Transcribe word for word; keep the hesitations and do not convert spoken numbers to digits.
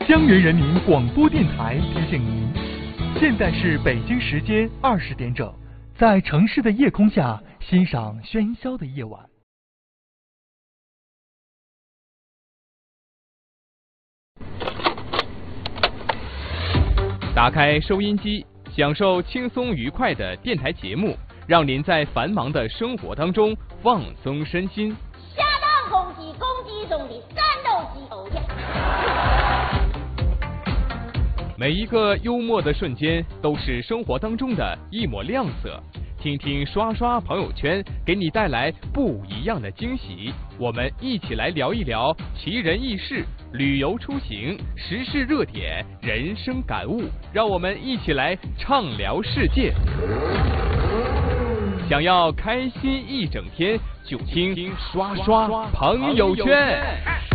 江源人民广播电台提醒您，现在是北京时间二十点整，在城市的夜空下欣赏喧嚣的夜晚。 打开收音机，享受轻松愉快的电台节目，让您在繁忙的生活当中放松身心。 下当攻击攻击中的战斗机偶像。 每一个幽默的瞬间都是生活当中的一抹亮色，听听刷刷朋友圈，给你带来不一样的惊喜。我们一起来聊一聊奇人异事、旅游出行、时事热点、人生感悟，让我们一起来畅聊世界。想要开心一整天，就听刷刷朋友圈。